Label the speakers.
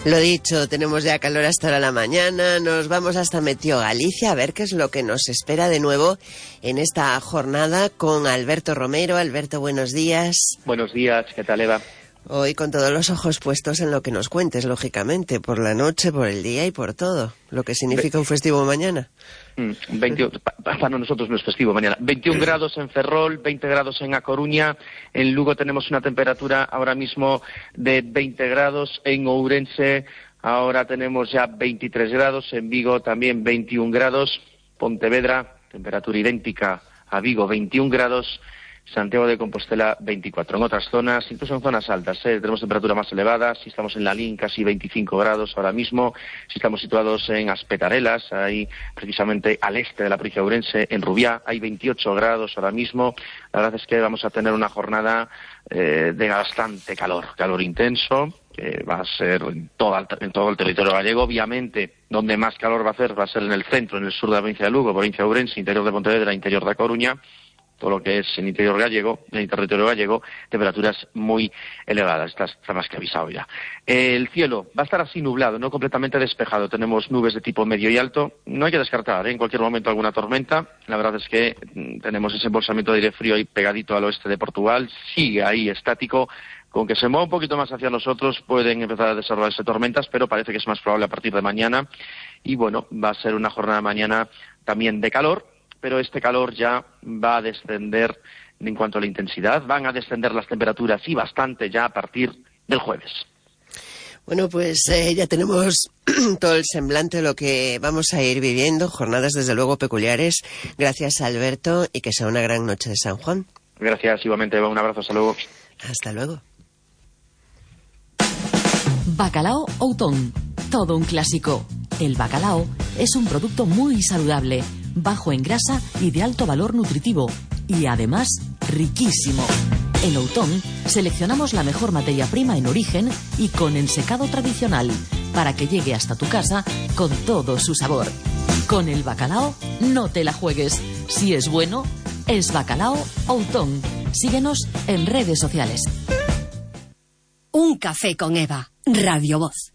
Speaker 1: Lo dicho, tenemos ya calor hasta ahora la mañana, nos vamos hasta Meteo Galicia a ver qué es lo que nos espera de nuevo en esta jornada con Alberto Romero. Alberto, buenos días.
Speaker 2: Buenos días, ¿qué tal, Eva?
Speaker 1: Hoy con todos los ojos puestos en lo que nos cuentes, lógicamente, por la noche, por el día y por todo, lo que significa un festivo mañana.
Speaker 2: Para nosotros no es festivo mañana. 21 grados en Ferrol, 20 grados en A Coruña. En Lugo tenemos una temperatura ahora mismo de 20 grados. En Ourense ahora tenemos ya 23 grados. En Vigo también 21 grados. Pontevedra, temperatura idéntica a Vigo, 21 grados. Santiago de Compostela, 24. En otras zonas, incluso en zonas altas, tenemos temperatura más elevada. Si estamos en Lalín, casi 25 grados ahora mismo. Si estamos situados en Aspetarelas, ahí precisamente al este de la provincia de Ourense, en Rubiá, hay 28 grados ahora mismo. La verdad es que vamos a tener una jornada de bastante calor intenso, que va a ser en todo el territorio gallego. Obviamente, donde más calor va a ser en el centro, en el sur de la provincia de Lugo, provincia de Ourense, interior de Pontevedra, interior de A Coruña. Todo lo que es en interior gallego, en el territorio gallego, temperaturas muy elevadas. Está más que avisado ya. El cielo va a estar así nublado, no completamente despejado. Tenemos nubes de tipo medio y alto. No hay que descartar en cualquier momento alguna tormenta. La verdad es que tenemos ese embolsamiento de aire frío ahí pegadito al oeste de Portugal. Sigue ahí estático. Con que se mueva un poquito más hacia nosotros pueden empezar a desarrollarse tormentas, pero parece que es más probable a partir de mañana. Y bueno, va a ser una jornada mañana también de calor, pero este calor ya va a descender en cuanto a la intensidad. Van a descender las temperaturas y bastante ya a partir del jueves.
Speaker 1: Bueno, pues ya tenemos todo el semblante de lo que vamos a ir viviendo. Jornadas desde luego peculiares. Gracias, Alberto, y que sea una gran noche de San Juan.
Speaker 2: Gracias, igualmente, Eva. Un abrazo, hasta luego.
Speaker 1: Hasta luego.
Speaker 3: Bacalao Outón, todo un clásico. El bacalao es un producto muy saludable, bajo en grasa y de alto valor nutritivo, y además riquísimo. En Outón seleccionamos la mejor materia prima en origen y con ensecado tradicional, para que llegue hasta tu casa con todo su sabor. Con el bacalao no te la juegues. Si es bueno, es Bacalao Outón. Síguenos en redes sociales.
Speaker 4: Un café con Eva, Radio Voz.